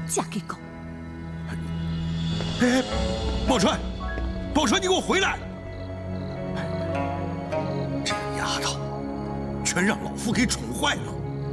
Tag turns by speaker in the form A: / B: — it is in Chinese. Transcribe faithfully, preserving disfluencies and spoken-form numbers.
A: 嫁给狗。
B: 哎，宝钏，宝钏，你给我回来！这个丫头，全让老夫给宠坏了。